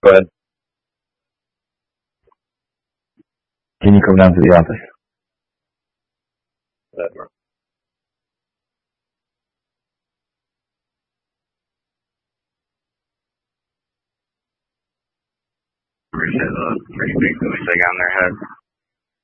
But can you come down to the office? Pretty big thing on their head.